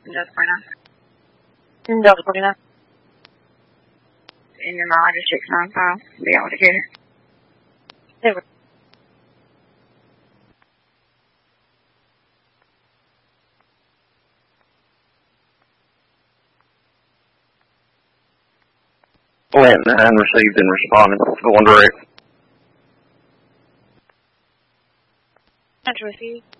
Delta 49. Delta 49. And your mileage is 695. Be able to get it. There we go. Plant 9 received and responded. Going direct. Center received.